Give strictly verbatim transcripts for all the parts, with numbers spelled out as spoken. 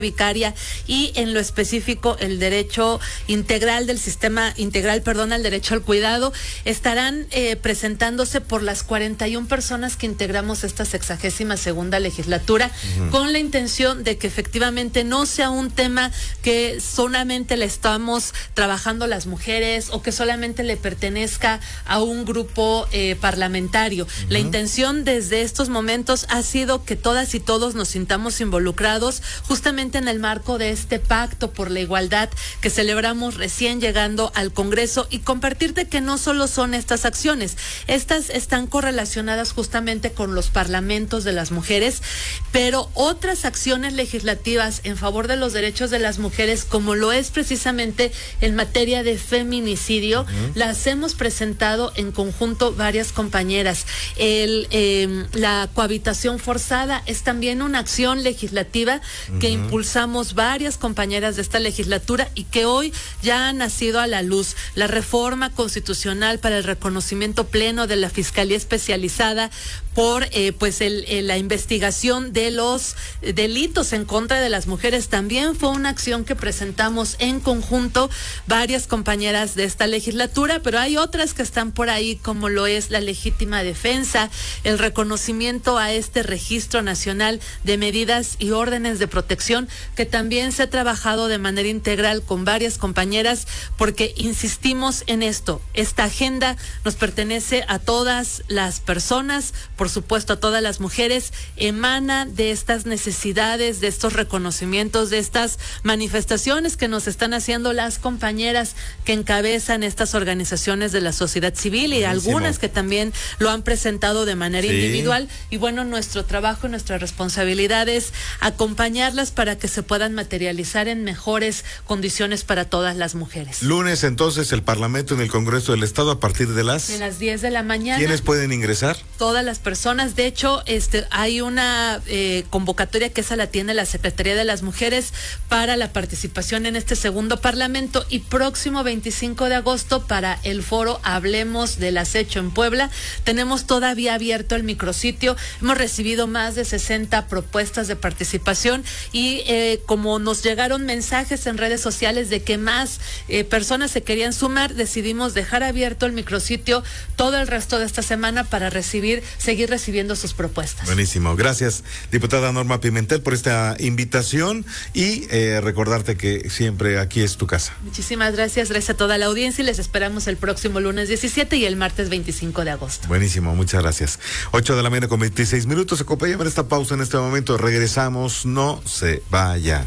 vicaria y en lo específico el derecho integral del sistema integral, perdón, al derecho al cuidado, estarán eh, presentándose por las cuarenta y una personas que integramos esta sexagésima segunda legislatura, uh-huh. con la intención de que efectivamente no sea un tema que solamente le estamos trabajando las mujeres o que solamente le pertenezca a un grupo eh, parlamentario. Uh-huh. La intención desde estos momentos ha sido que todas y todos nos sintamos involucrados justamente en el marco de este pacto por la igualdad que celebramos recién llegando al Congreso, y compartirte que no solo son estas acciones, estas están correlacionadas justamente con los parlamentos de las mujeres, pero otras acciones legislativas en favor de los derechos de las mujeres, como lo es precisamente en materia de feminicidio, uh-huh. las hemos presentado en conjunto varias compañeras. El, eh, la cohabitación forzada es también una acción legislativa uh-huh. que impulsamos varias compañeras de esta legislatura y que hoy ya ha nacido a la luz. La reforma constitucional para el reconocimiento pleno de la Fiscalía Especializada por eh, pues el, el, la investigación de los delitos en contra de las mujeres también fue una acción que presentamos en conjunto varias compañeras de esta legislatura, pero hay otras que están por ahí, como lo es la legítima defensa, el reconocimiento a este registro nacional de medidas y órdenes de protección, que también se ha trabajado de manera integral con varias compañeras, porque insistimos en esto, esta agenda nos pertenece a todas las personas, por supuesto a todas las mujeres, emana de estas necesidades, de estos reconocimientos, de estas manifestaciones que nos están haciendo las compañeras que encabezan estas organizaciones de la sociedad civil y Buenísimo. Algunas que también lo han presentado de manera sí. individual, y bueno, nuestro trabajo y nuestra responsabilidad es acompañarlas para que se puedan materializar en mejores condiciones para todas las mujeres. Lunes entonces el Parlamento en el Congreso del Estado a partir de las... De las diez de la mañana. ¿Quiénes pueden ingresar? Todas las personas. De hecho, este, hay una eh, convocatoria que esa la tiene la Secretaría de las Mujeres para la participación en este segundo Parlamento, y próximo veinticinco de agosto para el foro Hablemos del Acecho en Puebla. Tenemos todavía abierto el micrositio. Hemos recibido más de sesenta propuestas de participación y eh, como nos llegaron mensajes en redes sociales de que más eh, personas se querían sumar, decidimos dejar abierto el micrositio todo el resto de esta semana para recibir, seguir recibiendo sus propuestas. Buenísimo. Gracias, diputada Norma Pimentel, por esta invitación y eh, recordarte que siempre aquí es tu casa. Muchísimas gracias, gracias a toda la audiencia y les esperamos el próximo lunes diecisiete y el martes veinticinco de agosto. Buenísimo, muchas gracias. ocho de la mañana con veintiséis minutos. Acompáñame en esta pausa en este momento. Regresamos, no se vaya.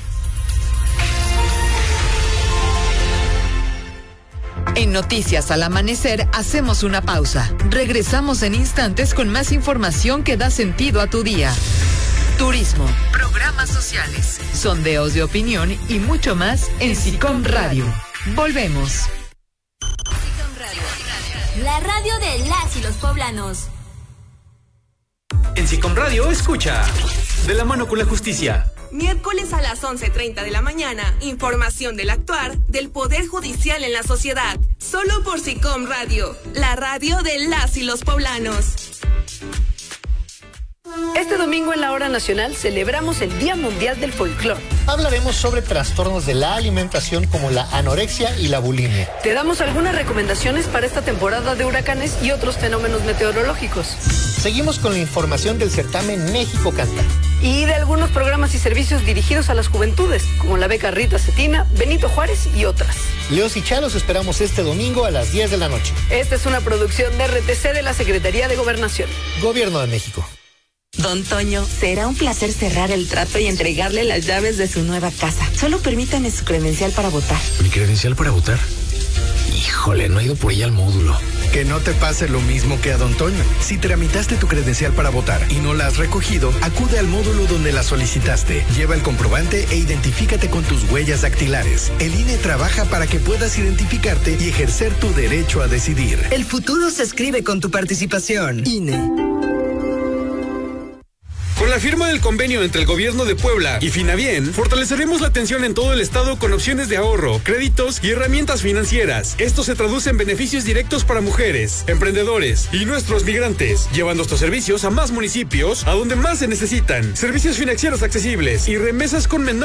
En Noticias al Amanecer hacemos una pausa. Regresamos en instantes con más información que da sentido a tu día. Turismo, programas sociales, sondeos de opinión y mucho más en SICOM Radio. Volvemos. SICOM Radio, la radio de las y los poblanos. En SICOM Radio escucha De la mano con la justicia. Miércoles a las once treinta de la mañana, información del actuar del Poder Judicial en la sociedad. Solo por SICOM Radio, la radio de las y los poblanos. Este domingo en la Hora Nacional celebramos el Día Mundial del Folclor. Hablaremos sobre trastornos de la alimentación como la anorexia y la bulimia. Te damos algunas recomendaciones para esta temporada de huracanes y otros fenómenos meteorológicos. Seguimos con la información del certamen México Canta. Y de algunos programas y servicios dirigidos a las juventudes, como la beca Rita Cetina, Benito Juárez y otras. Leos y Chalos esperamos este domingo a las diez de la noche. Esta es una producción de R T C de la Secretaría de Gobernación. Gobierno de México. Don Toño, será un placer cerrar el trato y entregarle las llaves de su nueva casa. Solo permítame su credencial para votar. ¿Mi credencial para votar? Híjole, no he ido por ella al módulo. Que no te pase lo mismo que a Don Toño. Si tramitaste tu credencial para votar y no la has recogido, acude al módulo donde la solicitaste. Lleva el comprobante e identifícate con tus huellas dactilares. El I N E trabaja para que puedas identificarte y ejercer tu derecho a decidir. El futuro se escribe con tu participación. I N E. Con la firma del convenio entre el Gobierno de Puebla y Finabién, fortaleceremos la atención en todo el estado con opciones de ahorro, créditos y herramientas financieras. Esto se traduce en beneficios directos para mujeres, emprendedores y nuestros migrantes, llevando estos servicios a más municipios, a donde más se necesitan. Servicios financieros accesibles y remesas con menor